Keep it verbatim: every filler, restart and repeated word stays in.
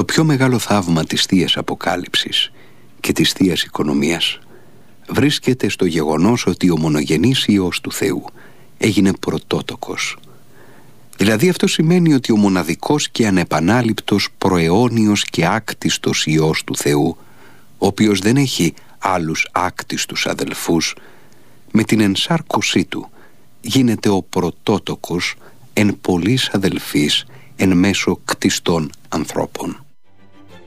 Το πιο μεγάλο θαύμα της Θείας Αποκάλυψης και της Θείας Οικονομίας βρίσκεται στο γεγονός ότι ο μονογενής Υιός του Θεού έγινε πρωτότοκος. Δηλαδή αυτό σημαίνει ότι ο μοναδικός και ανεπανάληπτος προαιώνιος και άκτιστος Υιός του Θεού, ο οποίος δεν έχει άλλους άκτιστους αδελφούς, με την ενσάρκωσή του γίνεται ο πρωτότοκος εν πολλής αδελφής εν μέσω κτιστών ανθρώπων.